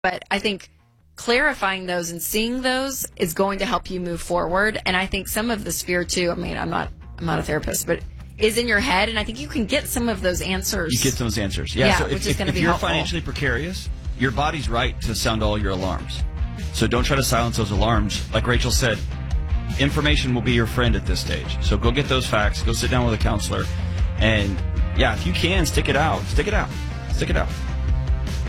But I think clarifying those and seeing those is going to help you move forward. And I think some of this fear too, I mean, I'm not a therapist, but is in your head, and I think you can get some of those answers. You get those answers. Yeah, so which is going to be if you're helpful. financially precarious, your body's right to sound all your alarms. So don't try to silence those alarms. Like Rachel said, information will be your friend at this stage. So go get those facts, go sit down with a counselor, and yeah, if you can, stick it out. Stick it out. Stick it out.